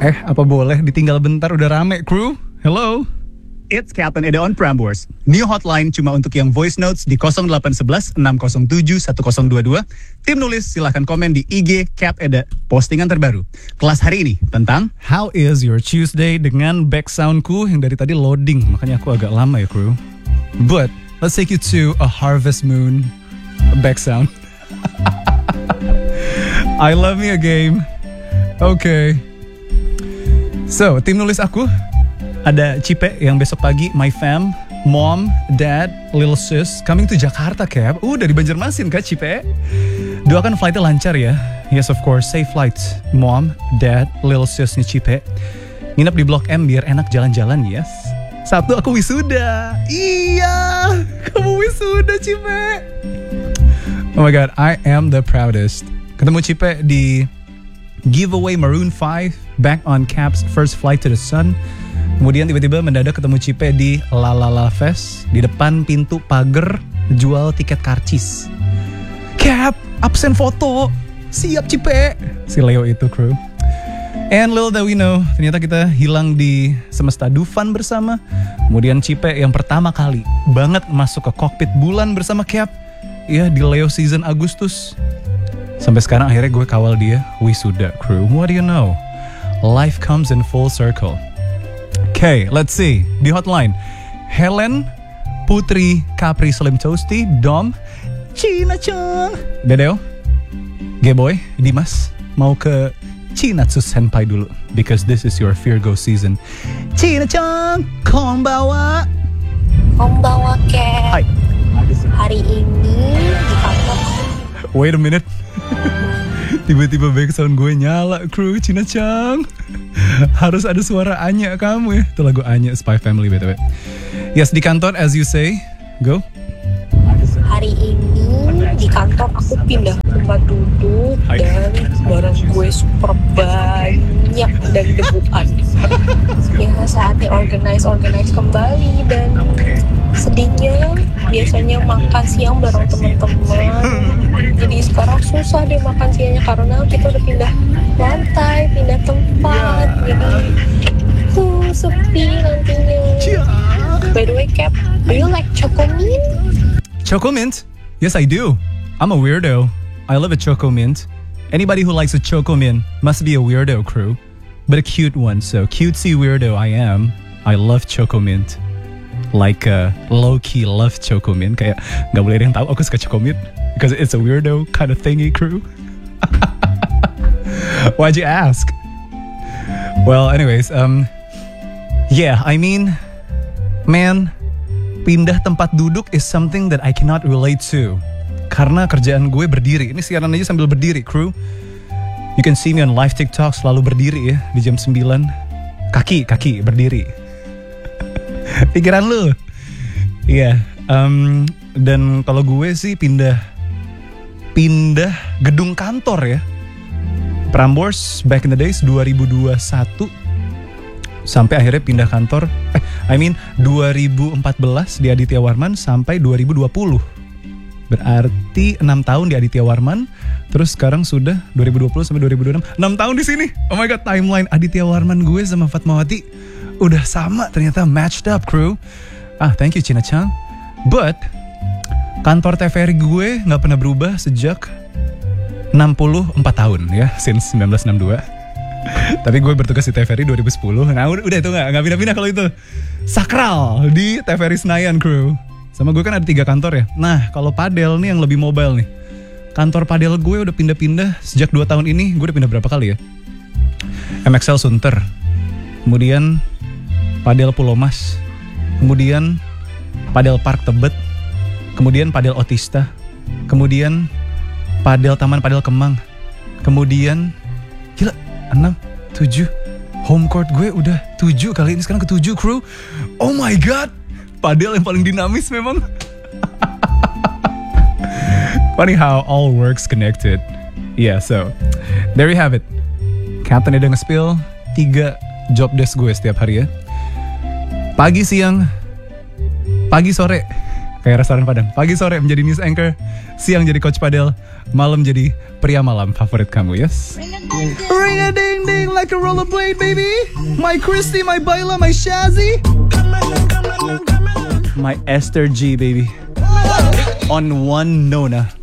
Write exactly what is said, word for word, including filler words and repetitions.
Eh, apa boleh ditinggal bentar udah rame, crew? Hello? It's Captain Eda on Prambors. New hotline cuma untuk yang voice notes di nol delapan satu satu enam nol tujuh satu nol dua dua. Tim nulis silahkan komen di I G Cap Eda. Postingan terbaru. Kelas hari ini tentang How is your Tuesday dengan back soundku yang dari tadi loading. Makanya aku agak lama ya, crew. But, let's take you to a Harvest Moon back sound. I love me a game. Okay. So, tim nulis aku ada Cipe yang besok pagi, my fam, mom, dad, little sis coming to Jakarta, Cap. Uh, dari Banjarmasin kah, Cipe? Doakan flightnya lancar ya. Yes, of course, safe flight. Mom, dad, little sis nih Cipe. Nginep di Blok M biar enak jalan-jalan, yes. Sabtu aku wisuda. Iya, kamu wisuda, Cipe. Oh my god, I am the proudest. Ketemu Cipe di giveaway Maroon five back on Cap's first flight to the sun. Kemudian tiba-tiba mendadak ketemu Cipe di La La La Fest di depan pintu pagar jual tiket karcis. Cap, absen foto. Siap Cipe. Si Leo itu, crew. And little that we know, ternyata kita hilang di semesta Dufan bersama. Kemudian Cipe yang pertama kali banget masuk ke kokpit bulan bersama Cap. Ya, di Leo season Agustus. Sampai sekarang akhirnya gue kawal dia wisuda, crew. What do you know? Life comes in full circle. Okay, let's see. Di hotline, Helen, Putri, Capri Slim Toasty, Dom, Cina Chang, Dedeo, G-Boy, Dimas, mau ke Chinatsu Senpai dulu. Because this is your Virgo season. Cina Chang, konbawa. Konbawa, Cap. Hai. Hari ini di kantor. Wait a minute. Tiba-tiba backsound gue nyala, crew. Cina Chang. Harus ada suara Anya kamu ya. Itu lagu Anya, Spy Family B T W. Yes, di kantor as you say. Go. Hari ini di kantor aku pindah tempat duduk. Hai. Dan barang gue super banyak dan debuan. Ya saatnya organize-organize kembali. Dan sedihnya biasanya makan siang bareng teman-teman. Jadi sekarang susah deh makan siangnya karena kita udah pindah lantai, pindah tempat. Jadi tuh sepi nantinya. By the way, Cap, do you like Chocomint? Chocomint? Yes, I do. I'm a weirdo. I love a Chocomint. Anybody who likes a Chocomint must be a weirdo, crew. But a cute one, so cutesy weirdo I am. I love Chocomint. Like a low-key love Chocomint. Kayak gak boleh ada yang tahu aku suka Chocomint. Because it's a weirdo kind of thingy, crew. Why'd you ask? Well, anyways, um, yeah, I mean, man, pindah tempat duduk is something that I cannot relate to. Karena kerjaan gue berdiri. Ini siaran aja sambil berdiri, crew. You can see me on live TikTok selalu berdiri ya di jam sembilan. Kaki, kaki, berdiri. Pikiran lu. Iya, yeah, um, dan kalau gue sih pindah pindah gedung kantor ya. Prambors back in the days dua ribu dua puluh satu sampai akhirnya pindah kantor. Eh, I mean dua ribu empat belas di Aditya Warman sampai dua ribu dua puluh. Berarti enam tahun di Aditya Warman. Terus sekarang sudah dua ribu dua puluh sampai dua ribu dua puluh enam. enam tahun di sini. Oh my god, timeline Aditya Warman gue sama Fatmawati udah sama ternyata, matched up, crew. Ah, thank you Cina Chang. But kantor T V R I gue gak pernah berubah sejak enam puluh empat tahun ya, since sembilan belas enam puluh dua. Tapi gue bertugas di T V R I dua ribu sepuluh. Nah udah, udah itu gak, gak pindah-pindah kalau itu. Sakral di T V R I Senayan, crew. Sama gue kan ada tiga kantor ya. Nah kalau padel nih yang lebih mobile nih. Kantor padel gue udah pindah-pindah sejak dua tahun ini. Gue udah pindah berapa kali ya? M X L Sunter, kemudian Padel Pulau Mas, kemudian Padel Park Tebet, kemudian Padel Otista, kemudian Padel Taman Padel Kemang, kemudian gila enam, tujuh, home court gue udah tujuh kali ini, sekarang ketujuh, crew. Oh my god, padel yang paling dinamis memang. Funny how all works connected. Yeah, so there you have it. Captain Eda nge-spill tiga job desk gue setiap hari ya. Pagi, siang, pagi, sore, Kayak restoran Padang. Pagi sore menjadi news anchor, siang jadi coach padel, malam jadi pria malam favorit kamu, yes? Ring a ding ding like a rollerblade, baby. My Christy, my Baila, my Shazzy. My Esther G, baby. On one Nona.